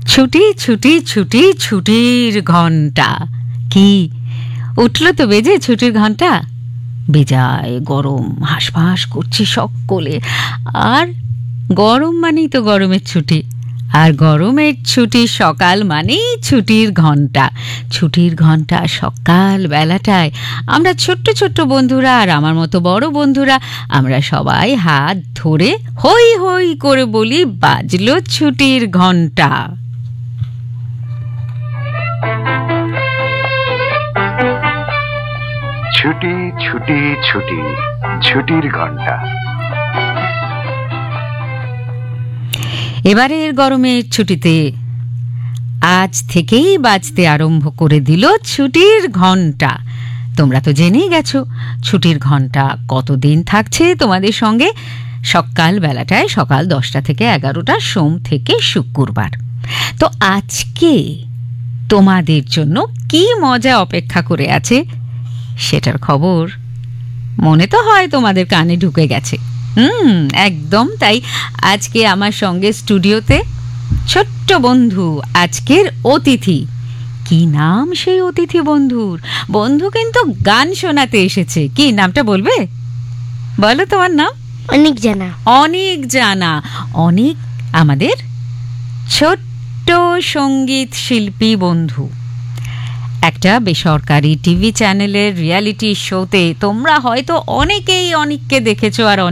ছুটি ছুটি ছুটি ছুটির ঘন্টা। কি উঠলো তো বেজে ছুটির ঘন্টা। বেজায় গরম, হাঁসফাঁস করছে সকলে। আর গরম মানেই তো গরমের ছুটি, আর গরমের ছুটি সকাল মানেই ছুটির ঘন্টা। ছুটির ঘন্টা সকাল বেলাটায় আমরা ছোট্ট ছোট্ট বন্ধুরা আর আমার মতো বড় বন্ধুরা আমরা সবাই হাত ধরে হই হই করে বলি, বাজলো ছুটির ঘন্টা। ছুটি ছুটি ছুটি, ছুটির ঘন্টা। এবারের গরমের ছুটিতে আজ থেকেই বাজতে আরম্ভ করে দিল ছুটির ঘন্টা। তোমরা তো জেনেই গেছো ছুটির ঘন্টা কতদিন থাকছে তোমাদের সঙ্গে। সকাল বেলাটায় সকাল 10টা থেকে 11টা, সোম থেকে শুক্রবার। তো আজকে তোমাদের জন্য কি মজা অপেক্ষা করে আছে সেটার খবর মনে তো হয় তোমাদের কানে ঢুকে গেছে। একদম তাই। আজকে আমার সঙ্গে স্টুডিওতে ছোট্ট বন্ধু, আজকের অতিথি। কি নাম সেই অতিথি বন্ধুর? বন্ধু কিন্তু গান শোনাতে এসেছে। কি নামটা বলবে? বলো তোমার নাম। অনেক জানা। অনেক জানা। অনেক আমাদের ছোট্ট সঙ্গীত শিল্পী বন্ধু। একটা বেসরকারি টিভি চ্যানেলের রিয়ালিটি শোতে তোমরা হয়তো অনেকেই অনেককে দেখেছো আর